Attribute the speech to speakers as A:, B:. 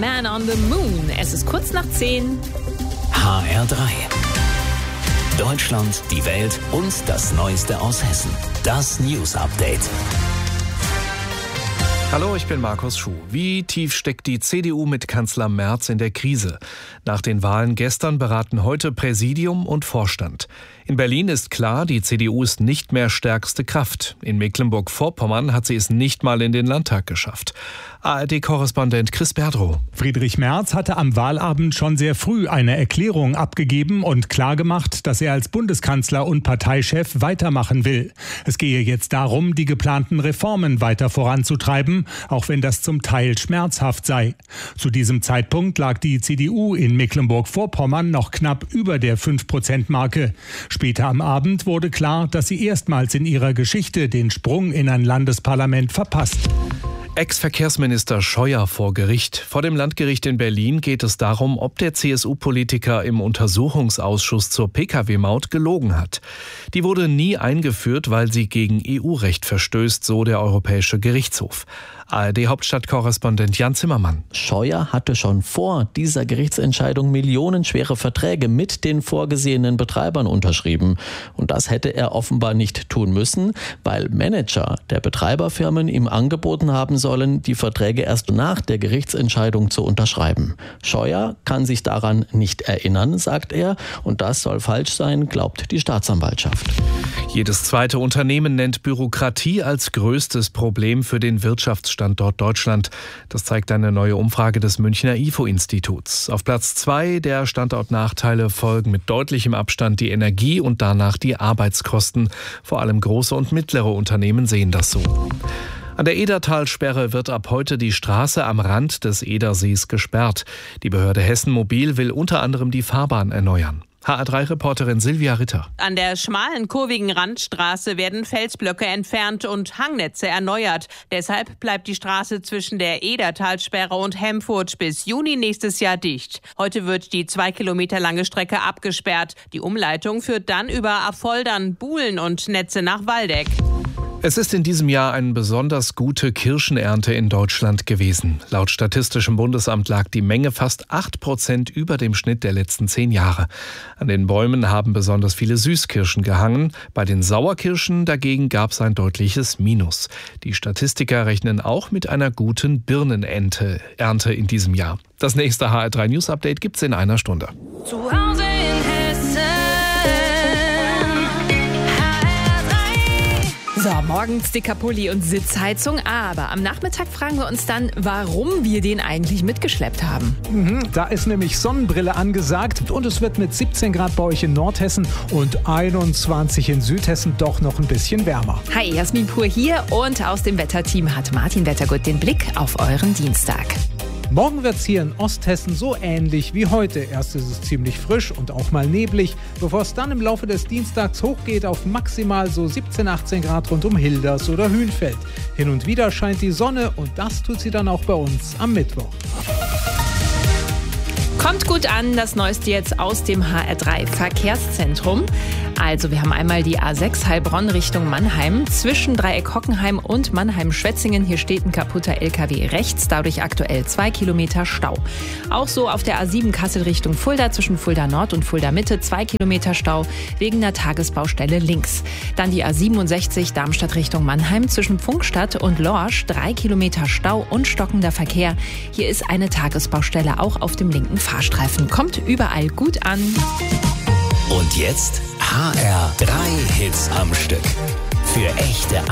A: Man on the Moon. Es ist kurz nach 10.
B: HR3. Deutschland, die Welt und das Neueste aus Hessen. Das News Update.
C: Hallo, ich bin Markus Schuh. Wie tief steckt die CDU mit Kanzler Merz in der Krise? Nach den Wahlen gestern beraten heute Präsidium und Vorstand. In Berlin ist klar, die CDU ist nicht mehr stärkste Kraft. In Mecklenburg-Vorpommern hat sie es nicht mal in den Landtag geschafft. ARD-Korrespondent Chris Berdrow.
D: Friedrich Merz hatte am Wahlabend schon sehr früh eine Erklärung abgegeben und klargemacht, dass er als Bundeskanzler und Parteichef weitermachen will. Es gehe jetzt darum, die geplanten Reformen weiter voranzutreiben, auch wenn das zum Teil schmerzhaft sei. Zu diesem Zeitpunkt lag die CDU in Mecklenburg-Vorpommern noch knapp über der 5%-Marke. Später am Abend wurde klar, dass sie erstmals in ihrer Geschichte den Sprung in ein Landesparlament verpasst.
C: Ex-Verkehrsminister Scheuer vor Gericht. Vor dem Landgericht in Berlin geht es darum, ob der CSU-Politiker im Untersuchungsausschuss zur Pkw-Maut gelogen hat. Die wurde nie eingeführt, weil sie gegen EU-Recht verstößt, so der Europäische Gerichtshof. ARD-Hauptstadtkorrespondent Jan Zimmermann.
E: Scheuer hatte schon vor dieser Gerichtsentscheidung millionenschwere Verträge mit den vorgesehenen Betreibern unterschrieben. Und das hätte er offenbar nicht tun müssen, weil Manager der Betreiberfirmen ihm angeboten haben sollen, die Verträge erst nach der Gerichtsentscheidung zu unterschreiben. Scheuer kann sich daran nicht erinnern, sagt er. Und das soll falsch sein, glaubt die Staatsanwaltschaft.
C: Jedes zweite Unternehmen nennt Bürokratie als größtes Problem für den Wirtschaftsstandort Deutschland. Das zeigt eine neue Umfrage des Münchner IFO-Instituts. Auf Platz 2 der Standortnachteile folgen mit deutlichem Abstand die Energie und danach die Arbeitskosten. Vor allem große und mittlere Unternehmen sehen das so. An der Edertalsperre wird ab heute die Straße am Rand des Edersees gesperrt. Die Behörde Hessen Mobil will unter anderem die Fahrbahn erneuern. HR3-Reporterin Silvia Ritter.
F: An der schmalen, kurvigen Randstraße werden Felsblöcke entfernt und Hangnetze erneuert. Deshalb bleibt die Straße zwischen der Edertalsperre und Hemfurt bis Juni nächstes Jahr dicht. Heute wird die 2 Kilometer lange Strecke abgesperrt. Die Umleitung führt dann über Affoldern, Buhlen und Netze nach Waldeck.
C: Es ist in diesem Jahr eine besonders gute Kirschenernte in Deutschland gewesen. Laut Statistischem Bundesamt lag die Menge fast 8% über dem Schnitt der letzten 10 Jahre. An den Bäumen haben besonders viele Süßkirschen gehangen. Bei den Sauerkirschen dagegen gab es ein deutliches Minus. Die Statistiker rechnen auch mit einer guten Birnenernte in diesem Jahr. Das nächste HR3 News Update gibt's in einer Stunde.
A: Zu Hause in Hessen. So, morgens dicker Pulli und Sitzheizung, aber am Nachmittag fragen wir uns dann, warum wir den eigentlich mitgeschleppt haben.
D: Da ist nämlich Sonnenbrille angesagt und es wird mit 17 Grad bei euch in Nordhessen und 21 in Südhessen doch noch ein bisschen wärmer.
A: Hi, Jasmin Pur hier und aus dem Wetterteam hat Martin Wettergut den Blick auf euren Dienstag.
D: Morgen wird es hier in Osthessen so ähnlich wie heute. Erst ist es ziemlich frisch und auch mal neblig, bevor es dann im Laufe des Dienstags hochgeht auf maximal so 17, 18 Grad rund um Hilders oder Hünfeld. Hin und wieder scheint die Sonne und das tut sie dann auch bei uns am Mittwoch.
A: Kommt gut an, das Neueste jetzt aus dem HR3 Verkehrszentrum. Also wir haben einmal die A6 Heilbronn Richtung Mannheim. Zwischen Dreieck Hockenheim und Mannheim-Schwetzingen. Hier steht ein kaputter LKW rechts, dadurch aktuell 2 Kilometer Stau. Auch so auf der A7 Kassel Richtung Fulda, zwischen Fulda Nord und Fulda Mitte 2 Kilometer Stau wegen einer Tagesbaustelle links. Dann die A67 Darmstadt Richtung Mannheim, zwischen Pfungstadt und Lorsch 3 Kilometer Stau und stockender Verkehr. Hier ist eine Tagesbaustelle auch auf dem linken Fahrstreifen. Kommt überall gut an.
B: Und jetzt HR3 Hits am Stück. Für echte